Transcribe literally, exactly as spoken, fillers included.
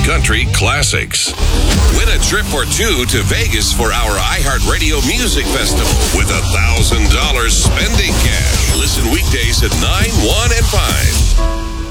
country classics. Win a trip or two to Vegas for our iHeartRadio Music Festival with a one thousand dollars spending cash. Listen weekdays at nine, one, and five.